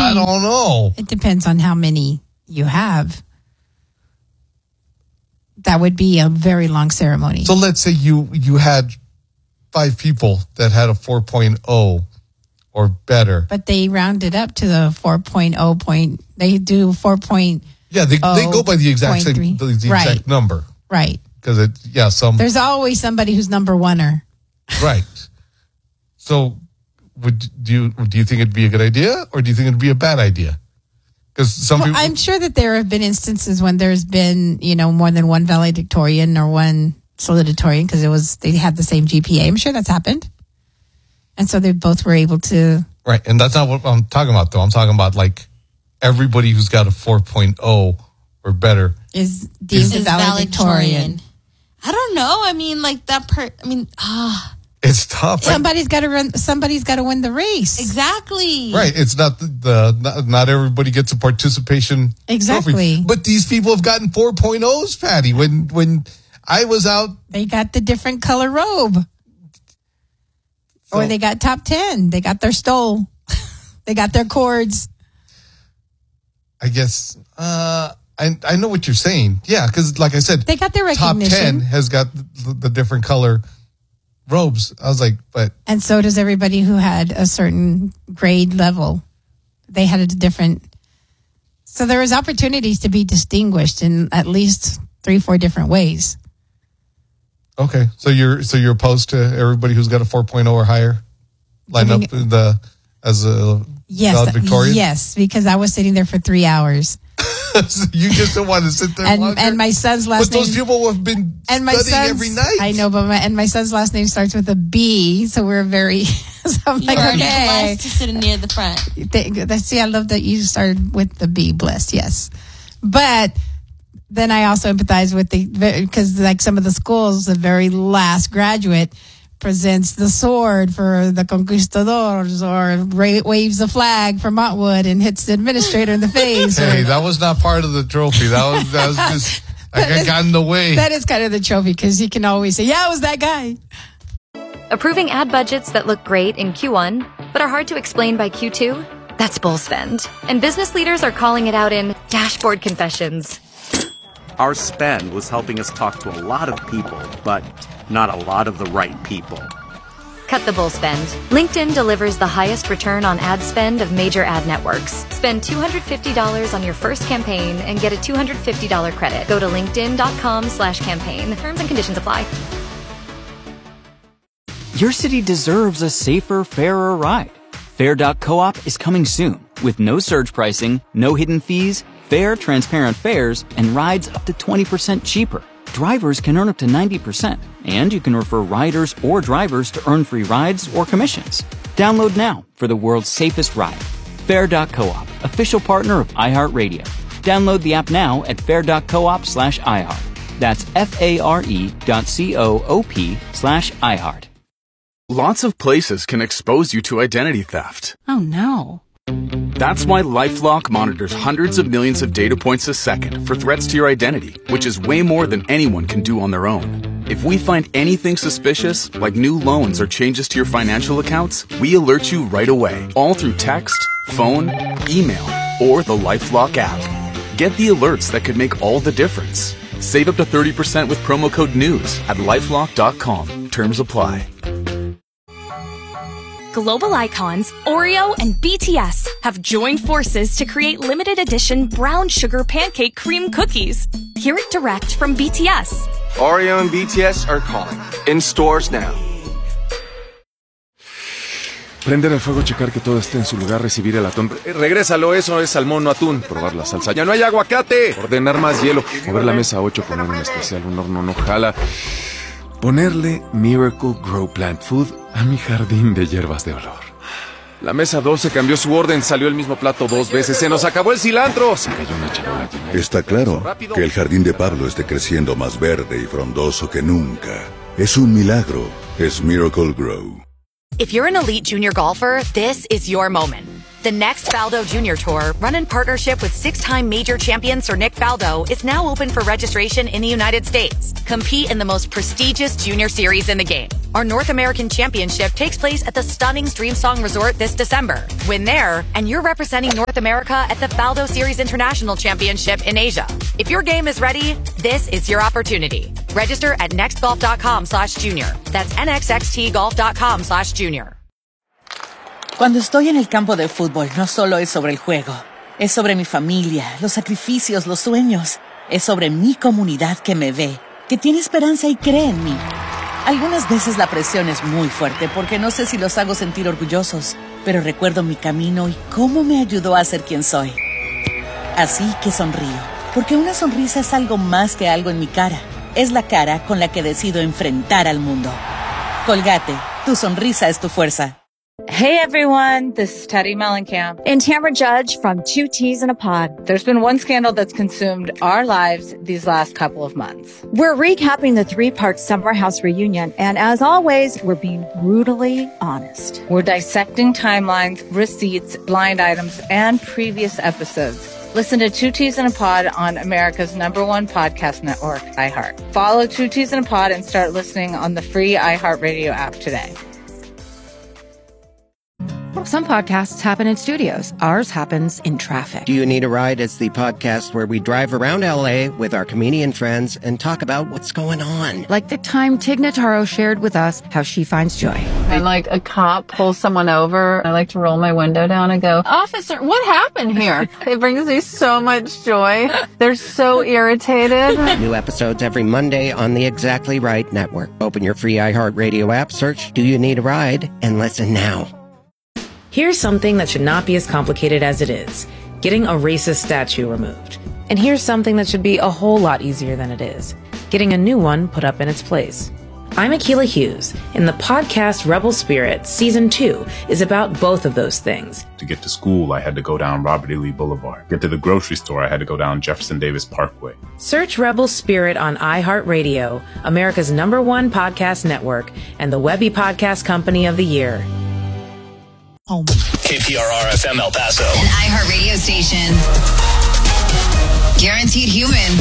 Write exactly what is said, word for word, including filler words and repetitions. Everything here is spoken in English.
I don't know. It depends on how many you have. That would be a very long ceremony. So let's say you you had five people that had a four point oh or better. But they round it up to the four point oh point. They do four point oh. Yeah, they they go by the exact same the, the right. exact number. Right. Because it yeah some. There's always somebody who's number one-er. Right. So would do you do you think it'd be a good idea or do you think it'd be a bad idea? Because some well, people. I'm sure that there have been instances when there's been you know more than one valedictorian or one salutatorian because it was they had the same G P A. I'm sure that's happened, and so they both were able to. Right, and that's not what I'm talking about, though. I'm talking about like everybody who's got a four point oh or better is deemed a valedictorian. I don't know. I mean, like that. Per- I mean, ah. It's tough. Somebody's got to run. Somebody's got to win the race. Exactly. Right. It's not the, the not, not everybody gets a participation. Exactly. Trophy. But these people have gotten four point ohs, Patty. When when I was out, they got the different color robe, so, or they got top ten. They got their stole. They got their cords. I guess uh, I I know what you're saying. Yeah, because like I said, they got their recognition. Top ten has got the, the different color robes. I was like, but and so does everybody who had a certain grade level. They had a different. So there was opportunities to be distinguished in at least three, four different ways. Okay, so you're so you're opposed to everybody who's got a four point oh or higher line up in the as a yes, valedictorian? Yes, because I was sitting there for three hours. So you just don't want to sit there and, longer? and my son's last but name. But those people have been and my studying every night. I know, but my, and my son's last name starts with a B, so we're very. So I'm You're like, already okay. blessed to sit near the front. They, see, I love that you started with the B, blessed, yes. But then I also empathize with the, because like some of the schools, the very last graduate presents the sword for the conquistadors or ra- waves the flag for Montwood and hits the administrator in the face. Hey, or, that was not part of the trophy. That was, that was just, I got in the way. That is kind of the trophy because he can always say, yeah, it was that guy. Approving ad budgets that look great in Q one, but are hard to explain by Q two? That's bull spend. And business leaders are calling it out in dashboard confessions. Our spend was helping us talk to a lot of people, but not a lot of the right people. Cut the bull spend. LinkedIn delivers the highest return on ad spend of major ad networks. Spend two hundred fifty dollars on your first campaign and get a two hundred fifty dollars credit. Go to linkedin.com slash campaign. Terms and conditions apply. Your city deserves a safer, fairer ride. Fair dot coop is coming soon with no surge pricing, no hidden fees, fair, transparent fares, and rides up to twenty percent cheaper. Drivers can earn up to ninety percent, and you can refer riders or drivers to earn free rides or commissions. Download now for the world's safest ride. Fair dot coop, official partner of iHeartRadio. Download the app now at fair dot coop slash iHeart. That's F-A-R-E dot C-O-O-P slash iHeart. Lots of places can expose you to identity theft. Oh, no. That's why LifeLock monitors hundreds of millions of data points a second for threats to your identity, which is way more than anyone can do on their own. If we find anything suspicious, like new loans or changes to your financial accounts, we alert you right away, all through text, phone, email, or the LifeLock app. Get the alerts that could make all the difference. Save up to thirty percent with promo code NEWS at lifelock dot com. Terms apply. Global icons, Oreo and B T S have joined forces to create limited edition brown sugar pancake cream cookies. Hear it direct from B T S. Oreo and B T S are calling. In stores now. Prender el fuego, checar que todo esté en su lugar, recibir el atún. Eh, regrésalo, eso es salmón, no atún. Probar la salsa. ¡Ya no hay aguacate! Ordenar más hielo. Mover la mesa ocho, poner un especial, un horno no jala. Ponerle Miracle Grow Plant Food a mi jardín de hierbas de olor. La mesa doce cambió su orden, salió el mismo plato dos veces. ¡Se nos acabó el cilantro! Se cayó una charola llena. Está claro que el jardín de Pablo esté creciendo más verde y frondoso que nunca. Es un milagro. Es Miracle Grow. If you're an elite junior golfer, this is your moment. The next Faldo Junior Tour, run in partnership with six-time major champion Sir Nick Faldo, is now open for registration in the United States. Compete in the most prestigious junior series in the game. Our North American Championship takes place at the stunning Streamsong Resort this December. Win there, and you're representing North America at the Faldo Series International Championship in Asia. If your game is ready, this is your opportunity. Register at nextgolf.com slash junior. That's nxxtgolf.com slash junior. Cuando estoy en el campo de fútbol, no solo es sobre el juego. Es sobre mi familia, los sacrificios, los sueños. Es sobre mi comunidad que me ve, que tiene esperanza y cree en mí. Algunas veces la presión es muy fuerte porque no sé si los hago sentir orgullosos, pero recuerdo mi camino y cómo me ayudó a ser quien soy. Así que sonrío, porque una sonrisa es algo más que algo en mi cara. Es la cara con la que decido enfrentar al mundo. Colgate, tu sonrisa es tu fuerza. Hey everyone, this is Teddy Mellencamp and Tamara Judge from Two Teas in a Pod. There's been one scandal that's consumed our lives these last couple of months. We're recapping the three-part Summer House reunion, and as always, we're being brutally honest. We're dissecting timelines, receipts, blind items, and previous episodes. Listen to Two Teas in a Pod on America's number one podcast network, iHeart. Follow Two Teas in a Pod and start listening on the free iHeartRadio app today. Some podcasts happen in studios. Ours happens in traffic. Do You Need a Ride? It's the podcast where we drive around L A with our comedian friends and talk about what's going on. Like the time Tig Notaro shared with us how she finds joy. When like a cop pulls someone over, I like to roll my window down and go, "Officer, what happened here?" It brings me so much joy. They're so irritated. New episodes every Monday on the Exactly Right Network. Open your free iHeartRadio app, search Do You Need a Ride, and listen now. Here's something that should not be as complicated as it is. Getting a racist statue removed. And here's something that should be a whole lot easier than it is. Getting a new one put up in its place. I'm Akilah Hughes, and the podcast Rebel Spirit Season two is about both of those things. To get to school, I had to go down Robert E. Lee Boulevard. Get to the grocery store, I had to go down Jefferson Davis Parkway. Search Rebel Spirit on iHeartRadio, America's number one podcast network, and the Webby Podcast Company of the Year. Oh. K P R R F M El Paso. An iHeartRadio station. Guaranteed human.